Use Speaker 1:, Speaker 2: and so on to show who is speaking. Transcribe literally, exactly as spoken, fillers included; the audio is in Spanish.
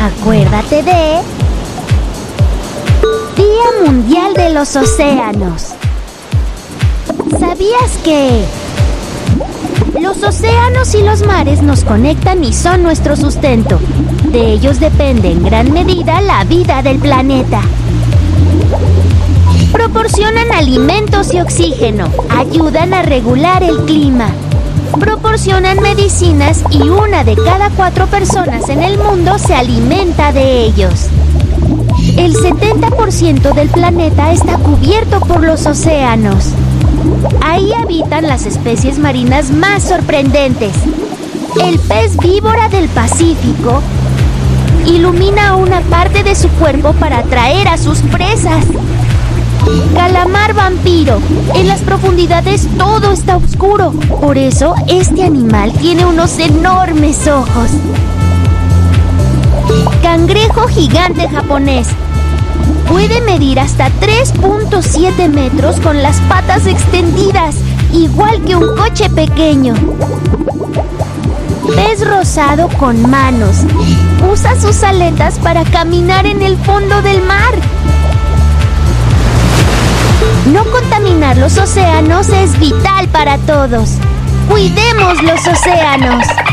Speaker 1: Acuérdate de Día Mundial de los Océanos. ¿Sabías que los océanos y los mares nos conectan y son nuestro sustento? De ellos depende en gran medida la vida del planeta. Proporcionan alimentos y oxígeno, ayudan a regular el clima, proporcionan medicinas y una de cada cuatro personas en el mundo se alimenta de ellos. El setenta por ciento del planeta está cubierto por los océanos. Ahí habitan las especies marinas más sorprendentes. El pez víbora del Pacífico ilumina una parte de su cuerpo para atraer a sus presas. Calamar vampiro. En las profundidades todo está oscuro. Por eso este animal tiene unos enormes ojos. Cangrejo gigante japonés. Puede medir hasta tres punto siete metros con las patas extendidas, igual que un coche pequeño. Pez rosado con manos. Usa sus aletas para caminar en el fondo del mar. No contaminar los océanos es vital para todos. Cuidemos los océanos.